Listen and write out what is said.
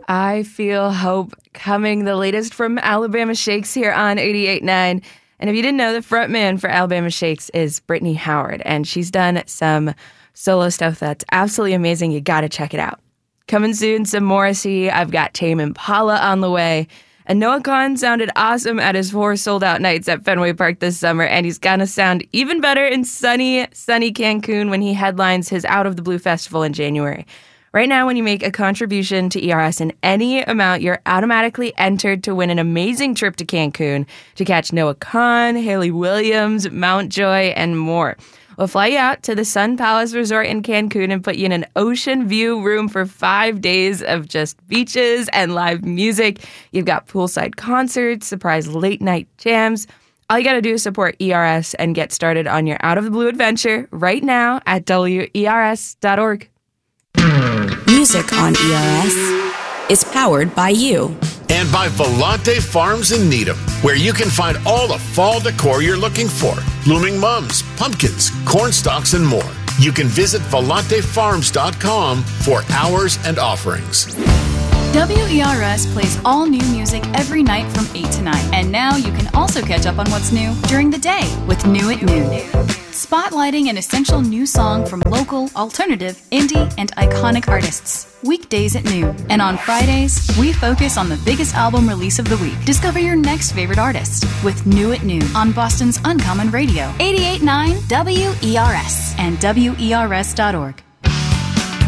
I Feel Hope coming, the latest from Alabama Shakes here on 88.9. And if you didn't know, the frontman for Alabama Shakes is Brittany Howard, and she's done some solo stuff that's absolutely amazing. You got to check it out. Coming soon, some Morrissey. I've got Tame Impala on the way. And Noah Kahan sounded awesome at his 4 sold-out nights at Fenway Park this summer, and he's gonna sound even better in sunny Cancun when he headlines his Out of the Blue Festival in January. Right now, when you make a contribution to ERS in any amount, you're automatically entered to win an amazing trip to Cancun to catch Noah Kahan, Hayley Williams, Mountjoy, and more. We'll fly you out to the Sun Palace Resort in Cancun and put you in an ocean view room for 5 days of just beaches and live music. You've got poolside concerts, surprise late night jams. All you got to do is support ERS and get started on your Out of the Blue adventure right now at WERS.org. Music on ERS is powered by you. And by Volante Farms in Needham, where you can find all the fall decor you're looking for. Blooming mums, pumpkins, corn stalks, and more. You can visit volantefarms.com for hours and offerings. WERS plays all new music every night from 8 to 9. And now you can also catch up on what's new during the day with New at Noon. Spotlighting an essential new song from local, alternative, indie, and iconic artists. Weekdays at noon. And on Fridays, we focus on the biggest album release of the week. Discover your next favorite artist with New at Noon on Boston's Uncommon Radio. 88.9 WERS and WERS.org.